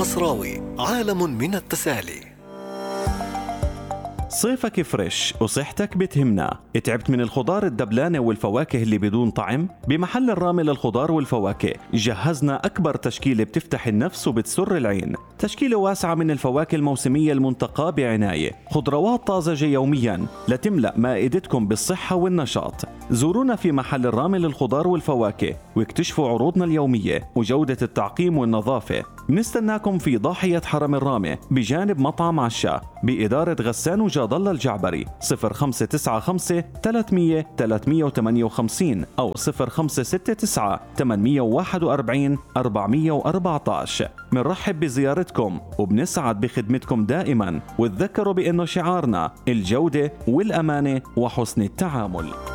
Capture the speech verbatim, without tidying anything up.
القصراوي، عالم من التسالي. صيفك فريش وصحتك بتهمنا. تعبت من الخضار الدبلانة والفواكه اللي بدون طعم؟ بمحل الرامي للخضار والفواكه جهزنا أكبر تشكيلة بتفتح النفس وبتسر العين. تشكيلة واسعة من الفواكه الموسمية المنتقاة بعناية، خضروات طازجة يوميا لتملأ مائدتكم بالصحة والنشاط. زورونا في محل الرامي للخضار والفواكه واكتشفوا عروضنا اليومية وجودة التعقيم والنظافة. بنستناكم في ضاحية حرم الرامي بجانب مطعم عشاء بإدارة غسان وجاد الله الجعبري. صفر خمسة تسعة خمسة ثلاثمية ثلاثمية وثمانية وخمسين أو صفر خمسة ستة تسعة ثمانمية وواحد وأربعين أربعمية وأربعة عشر. منرحب بزيارتكم وبنسعد بخدمتكم دائما، وتذكروا بأنه شعارنا الجودة والأمانة وحسن التعامل.